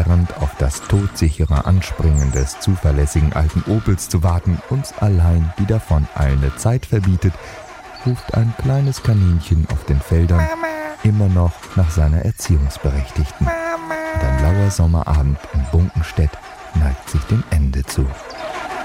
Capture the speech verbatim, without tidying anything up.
während auf das todsichere Anspringen des zuverlässigen alten Opels zu warten uns allein die davon-eilende Zeit verbietet, ruft ein kleines Kaninchen auf den Feldern Mama. Immer noch nach seiner Erziehungsberechtigten. Mama. Und ein lauer Sommerabend in Bunkenstedt neigt sich dem Ende zu.